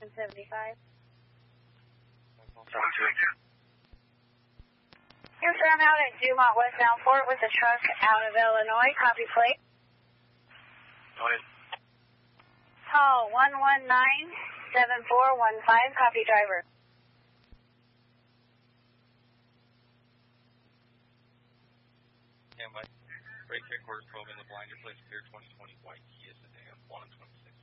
75. Roger. Yes, sir, I'm out at Dumont westbound Fort with a truck out of Illinois. Copy plate. Go ahead. Call 119-7415. Copy driver. Standby. Brake check quarters 12 in the blind. Your place clear 2020 white Kia sedan 126.